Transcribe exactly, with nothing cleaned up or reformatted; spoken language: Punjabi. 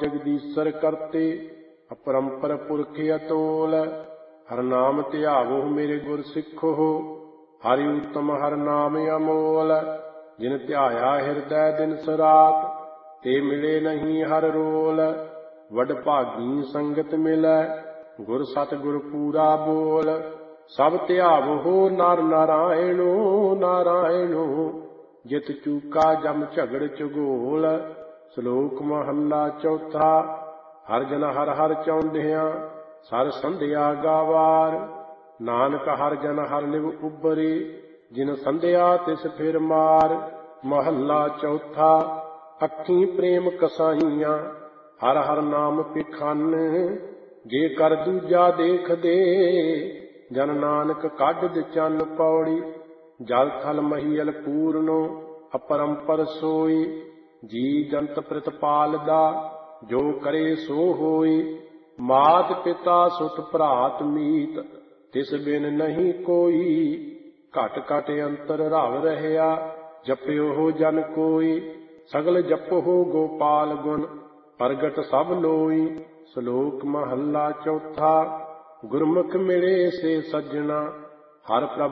ਜਗਦੀਸ਼ਰ ਕਰਤੇ, ਅਪਰੰਪਰ ਪੁਰਖ ਅਤੋਲ। ਹਰ ਨਾਮ ਧਿਆਵੋ ਮੇਰੇ ਗੁਰ ਸਿੱਖੋ, ਹਰਿ ਉਤਮ ਹਰ ਨਾਮ ਅਮੋਲ। ਜਿਨ ਧਿਆਇਆ ਹਿਰਦੈ ਦਿਨਸ ਰਾਤ, ਤੇ ਮਿਲੇ ਨਹੀਂ ਹਰ ਰੋਲ। ਵਡ ਭਾਗੀ ਸੰਗਤ ਮਿਲੈ, ਗੁਰ ਸਤਿਗੁਰ ਪੂਰਾ ਬੋਲ। ਸਭ ਧਿਆਵੋ ਨਰ ਨਾਰਾਇਣੋ ਨਾਰਾਇਣੋ, ਜਿਤ ਚੂਕਾ ਜਮ ਝਗੜ ਝਗੋਲ। ਸ਼ਲੋਕ ਮਹੱਲਾ ਚੌਥਾ। ਹਰ ਜਨ ਹਰ ਹਰ ਚਾਹੁੰਦਿਆਂ, ਸਰ ਸੰਧਿਆ ਗਾਵਾਰ। ਨਾਨਕ ਹਰ ਜਨ ਹਰ ਲਿਵ ਉਬਰੇ, ਜਿਨ ਸੰਧਿਆ ਤਿਸ ਫਿਰ ਮਾਰ। ਮਹੱਲਾ ਚੌਥਾ। ਅੱਖੀਂ ਪ੍ਰੇਮ ਕਸਾਈਆਂ, ਹਰ ਹਰ ਨਾਮ ਪਿਖਾਨ। ਜੇ ਕਰ ਦੂਜਾ ਦੇਖਦੇ, ਜਨ ਨਾਨਕ ਕੱਢ ਚੰਨ ਪੌੜੀ। ਜਲ ਥਲ ਮਹੀਅਲ ਪੂਰਨੋ, ਅਪਰੰਪਰ ਸੋਈ। ਜੀ ਜੰਤ ਪ੍ਰਤਪਾਲਦਾ, ਜੋ ਕਰੇ ਸੋ ਹੋਈ। ਮਾਤ ਪਿਤਾ ਸੁਤ ਭਰਾਤ ਮੀਤ, ਤਿਸ ਬਿਨ ਨਹੀਂ ਕੋਈ। ਘਟ ਘਟ ਅੰਤਰ ਰਵ ਰਹਿਆ, ਜਪਿਓ ਜਨ ਕੋਈ। ਸਗਲ ਜਪੋ ਗੋਪਾਲ ਗੁਣ, ਪ੍ਰਗਟ ਸਭ ਲੋਈ। ਸ਼ਲੋਕ ਮਹੱਲਾ ਚੌਥਾ। ਗੁਰਮੁਖ ਮਿਲੇ ਸੇ ਸੱਜਣਾ, ਹਰ ਪ੍ਰਭ